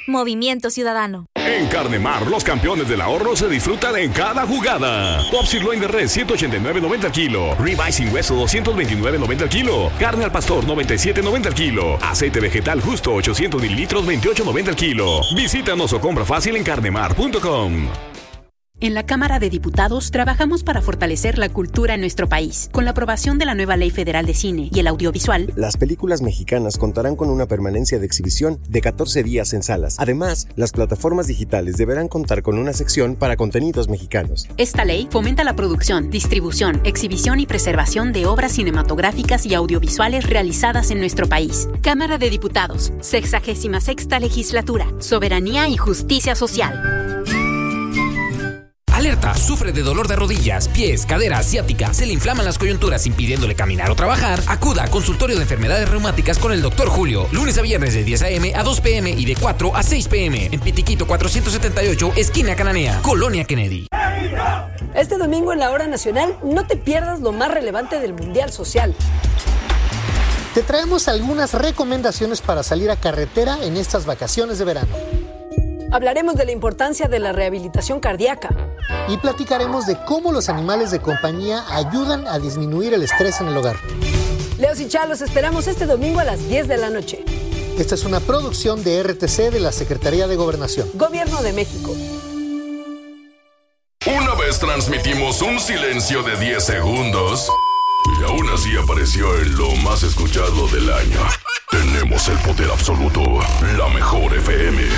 Movimiento Ciudadano. En Carnemar, los campeones del ahorro se disfrutan en cada jugada. Top sirloin de res, 189.90 al kilo. Ribeye sin hueso, 229.90 al kilo. Carne al pastor, 97.90 al kilo. Aceite vegetal justo, 800 mililitros, 28.90 al kilo. Visítanos o compra fácil en carnemar.com. En la Cámara de Diputados trabajamos para fortalecer la cultura en nuestro país. Con la aprobación de la nueva Ley Federal de Cine y el Audiovisual, las películas mexicanas contarán con una permanencia de exhibición de 14 días en salas. Además, las plataformas digitales deberán contar con una sección para contenidos mexicanos. Esta ley fomenta la producción, distribución, exhibición y preservación de obras cinematográficas y audiovisuales realizadas en nuestro país. Cámara de Diputados, 66ª Legislatura. Soberanía y justicia social. Alerta, sufre de dolor de rodillas, pies, cadera, asiática, se le inflaman las coyunturas impidiéndole caminar o trabajar. Acuda a consultorio de enfermedades reumáticas con el Dr. Julio, lunes a viernes de 10 a.m. a 2 p.m. y de 4 a 6 p.m. en Pitiquito 478, esquina Cananea, Colonia Kennedy. Este domingo en la Hora Nacional no te pierdas lo más relevante del Mundial Social. Te traemos algunas recomendaciones para salir a carretera en estas vacaciones de verano. Hablaremos de la importancia de la rehabilitación cardíaca. Y platicaremos de cómo los animales de compañía ayudan a disminuir el estrés en el hogar. Leos y Chá, los esperamos este domingo a las 10 de la noche. Esta es una producción de RTC de la Secretaría de Gobernación. Gobierno de México. Una vez transmitimos un silencio de 10 segundos y aún así apareció en lo más escuchado del año. Tenemos el poder absoluto, la mejor FM.